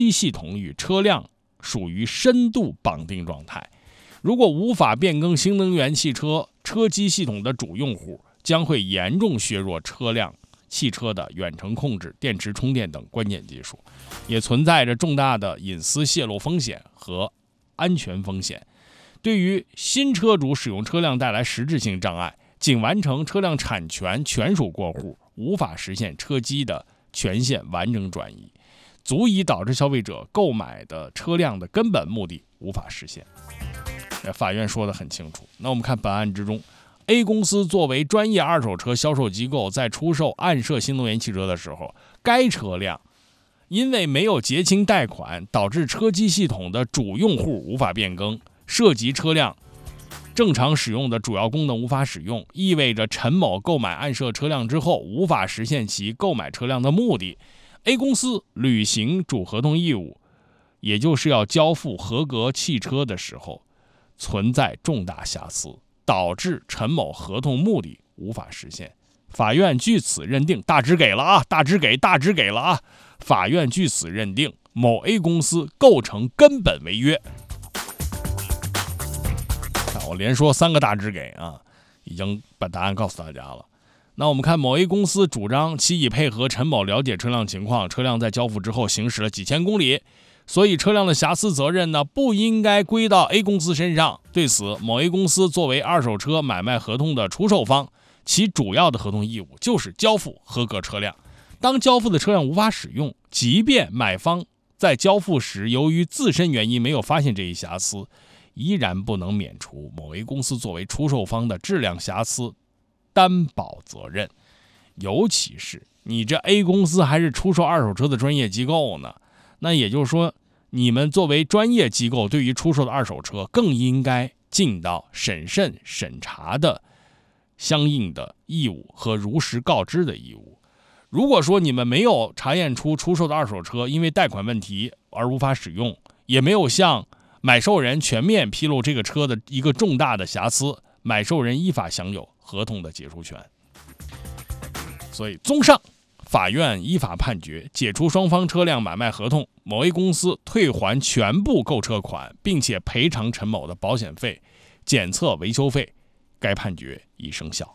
机系统与车辆属于深度绑定状态。如果无法变更新能源汽车车机系统的主用户，将会严重削弱汽车的远程控制、电池充电等关键技术，也存在着重大的隐私泄露风险和安全风险，对于新车主使用车辆带来实质性障碍。仅完成车辆产权权属过户，无法实现车机的权限完整转移，足以导致消费者购买的车辆的根本目的无法实现。法院说得很清楚。那我们看本案之中， A 公司作为专业二手车销售机构，在出售暗设新能源汽车的时候，该车辆因为没有结清贷款，导致车机系统的主用户无法变更，涉及车辆正常使用的主要功能无法使用，意味着陈某购买暗设车辆之后无法实现其购买车辆的目的。 A 公司履行主合同义务，也就是要交付合格汽车的时候存在重大瑕疵，导致陈某合同目的无法实现。法院据此认定，大致给了啊，大致给了啊。法院据此认定某 A 公司构成根本违约。我连说3个大致给啊，已经把答案告诉大家了。那我们看某 A 公司主张其已配合陈某了解车辆情况，车辆在交付之后行驶了几千公里，所以车辆的瑕疵责任呢不应该归到 A 公司身上。对此，某 A 公司作为二手车买卖合同的出售方，其主要的合同义务就是交付合格车辆。当交付的车辆无法使用，即便买方在交付时由于自身原因没有发现这一瑕疵，依然不能免除某 A 公司作为出售方的质量瑕疵担保责任。尤其是你这 A 公司还是出售二手车的专业机构呢，那也就是说，你们作为专业机构，对于出售的二手车更应该尽到审慎审查的相应的义务和如实告知的义务。如果说你们没有查验出出售的二手车因为贷款问题而无法使用，也没有向买受人全面披露这个车的一个重大的瑕疵，买受人依法享有合同的解除权。所以综上，法院依法判决解除双方车辆买卖合同，某 A 公司退还全部购车款，并且赔偿陈某的保险费、检测维修费，该判决已生效。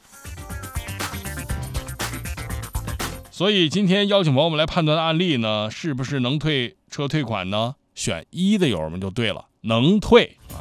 所以今天邀请朋友们来判断的案例呢，是不是能退车退款呢？选1的友人们就对了，能退啊。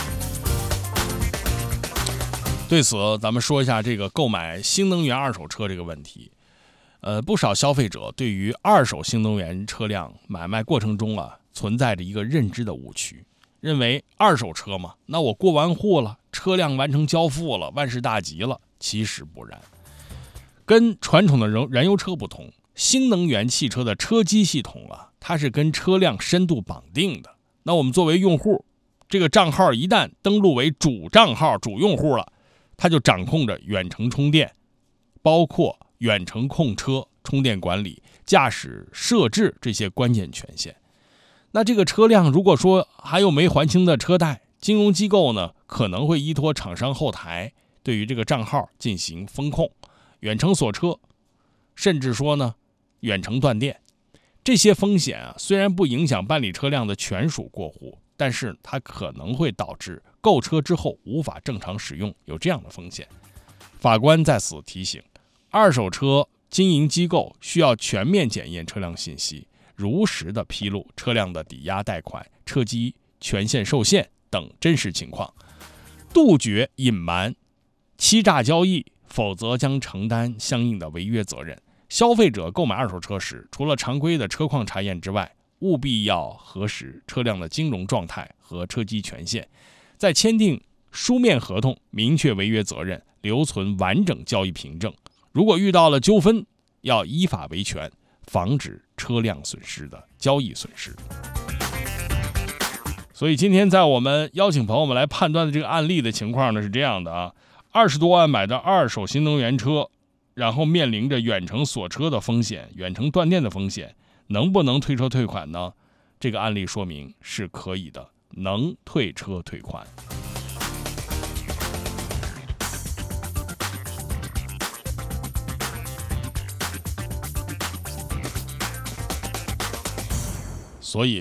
对此，咱们说一下这个购买新能源二手车这个问题。不少消费者对于二手新能源车辆买卖过程中存在着一个认知的误区，认为二手车嘛，那我过完户了，车辆完成交付了，万事大吉了。其实不然，跟传统的燃油车不同，新能源汽车的车机系统它是跟车辆深度绑定的。那我们作为用户，这个账号一旦登录为主账号、主用户了，它就掌控着远程充电，包括远程控车、充电管理、驾驶设置这些关键权限。那这个车辆如果说还有没还清的车贷，金融机构呢可能会依托厂商后台对于这个账号进行风控、远程锁车，甚至说呢远程断电。这些风险虽然不影响办理车辆的权属过户，但是它可能会导致购车之后无法正常使用，有这样的风险。法官在此提醒，二手车经营机构需要全面检验车辆信息，如实的披露车辆的抵押贷款、车机权限受限等真实情况，杜绝隐瞒、欺诈交易，否则将承担相应的违约责任。消费者购买二手车时，除了常规的车况查验之外，务必要核实车辆的金融状态和车机权限，在签订书面合同，明确违约责任，留存完整交易凭证。如果遇到了纠纷，要依法维权，防止车辆损失的交易损失。所以今天在我们邀请朋友们来判断的这个案例的情况呢是这样的20多万买的二手新能源车，然后面临着远程锁车的风险、远程断电的风险，能不能退车退款呢？这个案例说明是可以的，能退车退款。 所以